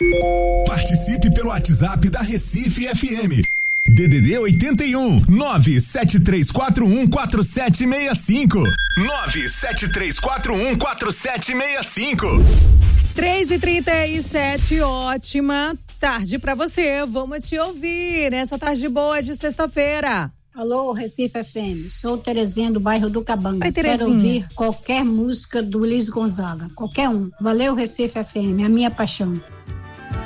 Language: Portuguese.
Participe pelo WhatsApp da Recife FM. DDD 81 97341 4765 97341 4765. 3h37, ótima tarde pra você. Vamos te ouvir nessa tarde boa de sexta-feira. Alô, Recife FM, sou Terezinha do bairro do Cabanga. Oi, Terezinha. Quero ouvir qualquer música do Luiz Gonzaga, qualquer um. Valeu, Recife FM, a minha paixão.